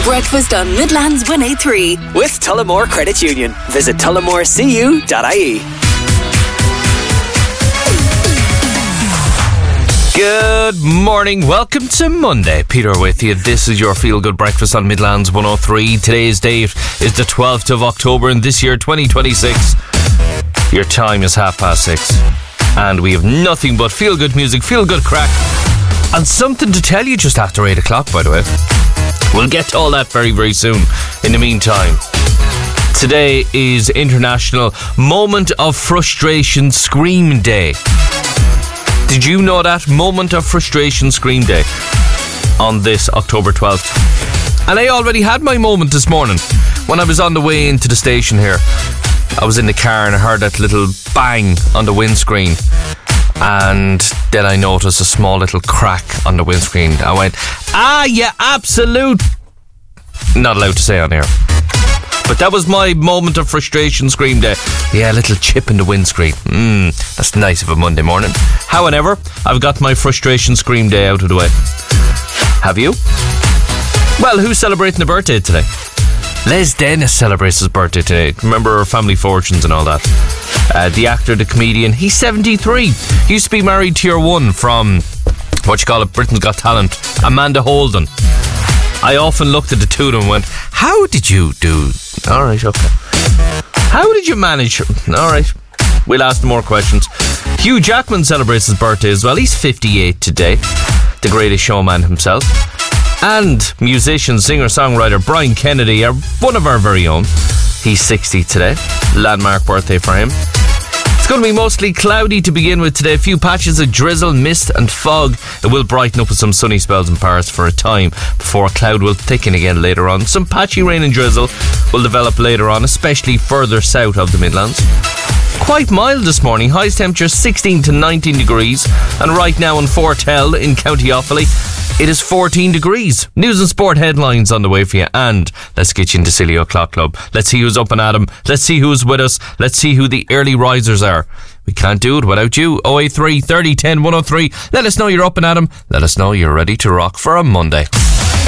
Breakfast on Midlands 1A3 with Tullamore Credit Union. Visit tullamorecu.ie. Good morning, welcome to Monday. Peter with you. This is your Feel Good Breakfast on Midlands 103. Today's date is the 12th of October in this year 2026. Your time is 6:30 and we have nothing but feel good music, feel good crack and something to tell you just after 8 o'clock, by the way. We'll get to all that very, very soon. In the meantime, today is International Moment of Frustration Scream Day. Did you know that? Moment of Frustration Scream Day on this October 12th. And I already had my moment this morning when I was on the way into the station here. I was in the car and I heard that little bang on the windscreen. And then I noticed a small little crack on the windscreen. I went, yeah, absolute. Not allowed to say on air. But that was my moment of frustration scream day. Yeah, a little chip in the windscreen. That's nice of a Monday morning. However, I've got my frustration scream day out of the way. Have you? Well, who's celebrating a birthday today? Les Dennis celebrates his birthday today. Remember her Family Fortunes and all that. The actor, the comedian, he's 73. He used to be married to your one from, Britain's Got Talent, Amanda Holden. I often looked at the two of them and went, how did you do? Alright, okay. How did you manage? Alright, we'll ask more questions. Hugh Jackman celebrates his birthday as well. He's 58 today. The Greatest Showman himself. And musician, singer, songwriter Brian Kennedy, one of our very own. He's 60 today. Landmark birthday for him. It's going to be mostly cloudy to begin with today. A few patches of drizzle, mist and fog. It will brighten up with some sunny spells in Paris for a time before a cloud will thicken again later on. Some patchy rain and drizzle will develop later on, especially further south of the Midlands. Quite mild this morning. Highest temperature 16 to 19 degrees. And right now in Fortell in County Offaly, it is 14 degrees. News and sport headlines on the way for you. And let's get you into Silly O'Clock Club. Let's see who's up and at 'em. Let's see who's with us. Let's see who the early risers are. We can't do it without you. 083 30 10 103. Let us know you're up and at 'em. Let us know you're ready to rock for a Monday.